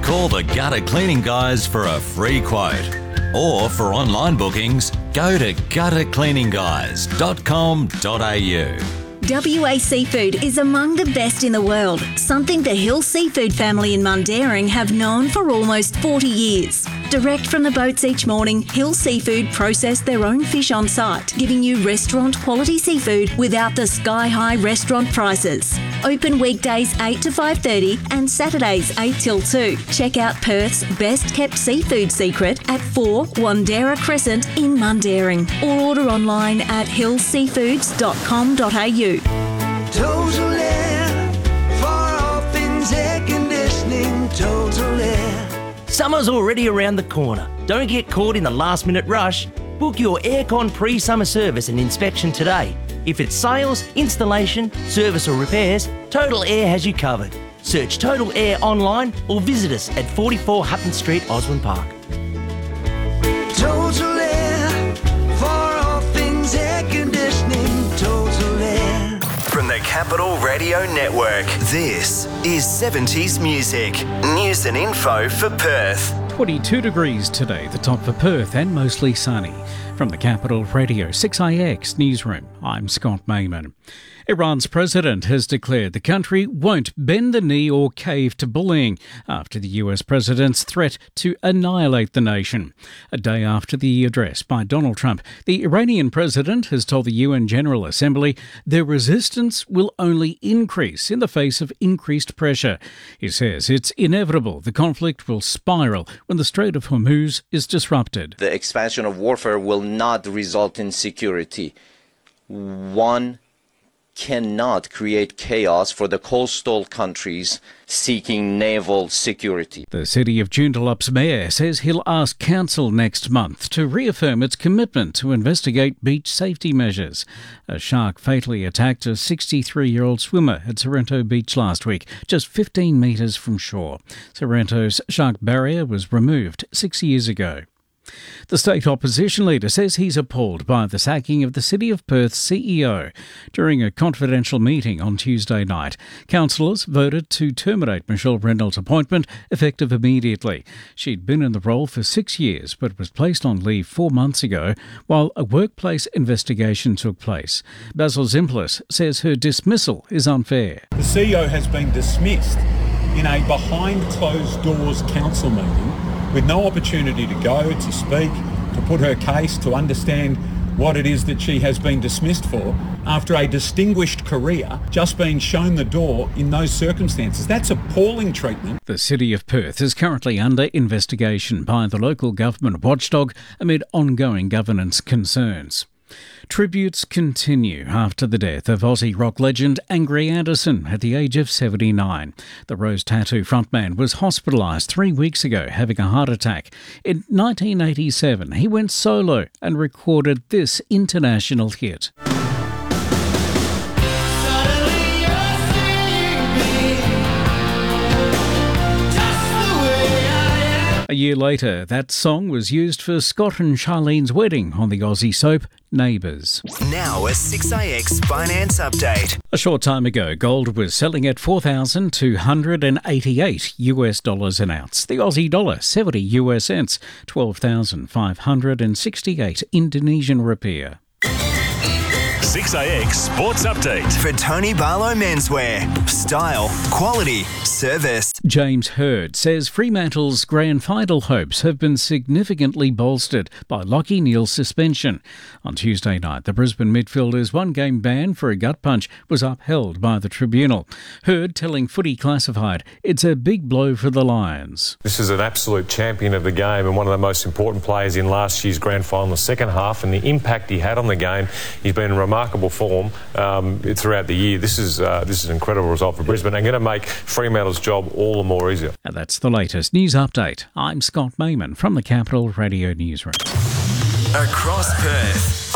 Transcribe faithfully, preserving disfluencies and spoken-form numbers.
Call the Gutter Cleaning Guys for a free quote. Or for online bookings, go to gutter cleaning guys dot com dot a u. W A Seafood is among the best in the world, something the Hill Seafood family in Mundaring have known for almost forty years. Direct from the boats each morning, Hill Seafood process their own fish on site, giving you restaurant quality seafood without the sky-high restaurant prices. Open weekdays eight to five thirty and Saturdays eight till two. Check out Perth's best-kept seafood secret at four Wandera Crescent in Mundaring, or order online at hill seafoods dot com dot a u. Total Air, for all things air conditioning, Total Air. Summer's already around the corner. Don't get caught in the last minute rush. Book your aircon pre-summer service and inspection today. If it's sales, installation, service or repairs, Total Air has you covered. Search Total Air online or visit us at forty-four Hutton Street, Osborne Park. Total Air, for all things air conditioning, Total Air. From the Capital Radio Network, this is seventies Music. News and info for Perth. twenty-two degrees today, the top for Perth, and mostly sunny. From the Capital Radio six I X Newsroom, I'm Scott Mayman. Iran's president has declared the country won't bend the knee or cave to bullying after the U S president's threat to annihilate the nation. A day after the address by Donald Trump, the Iranian president has told the U N General Assembly their resistance will only increase in the face of increased pressure. He says it's inevitable the conflict will spiral when the Strait of Hormuz is disrupted. The expansion of warfare will not result in security. One cannot create chaos for the coastal countries seeking naval security. The City of Joondalup's mayor says he'll ask council next month to reaffirm its commitment to investigate beach safety measures. A shark fatally attacked a sixty-three-year-old swimmer at Sorrento Beach last week, just fifteen metres from shore. Sorrento's shark barrier was removed six years ago. The state opposition leader says he's appalled by the sacking of the City of Perth's C E O. During a confidential meeting on Tuesday night, councillors voted to terminate Michelle Reynolds' appointment effective immediately. She'd been in the role for six years but was placed on leave four months ago while a workplace investigation took place. Basil Zimplis says her dismissal is unfair. The C E O has been dismissed in a behind-closed-doors council meeting with no opportunity to go, to speak, to put her case, to understand what it is that she has been dismissed for after a distinguished career just being shown the door in those circumstances. That's appalling treatment. The City of Perth is currently under investigation by the local government watchdog amid ongoing governance concerns. Tributes continue after the death of Aussie rock legend Angry Anderson at the age of seventy-nine. The Rose Tattoo frontman was hospitalised three weeks ago having a heart attack. In nineteen eighty-seven, he went solo and recorded this international hit. A year later, that song was used for Scott and Charlene's wedding on the Aussie soap Neighbours. Now a six I X finance update. A short time ago, gold was selling at four thousand two hundred eighty-eight US dollars an ounce. The Aussie dollar, seventy US cents, twelve thousand five hundred sixty-eight Indonesian rupiah. six I X Sports Update. For Tony Barlow Menswear. Style, quality, service. James Hird says Fremantle's grand final hopes have been significantly bolstered by Lachie Neale's suspension. On Tuesday night, the Brisbane midfielder's one-game ban for a gut punch was upheld by the tribunal. Hird telling Footy Classified it's a big blow for the Lions. This is an absolute champion of the game and one of the most important players in last year's grand final second half, and the impact he had on the game. He's been in remarkable form um, throughout the year. This is uh, this is an incredible result for Brisbane and going to make Fremantle's job all the more easier. And that's the latest news update. I'm Scott Mayman from the Capital Radio Newsroom. Across Perth.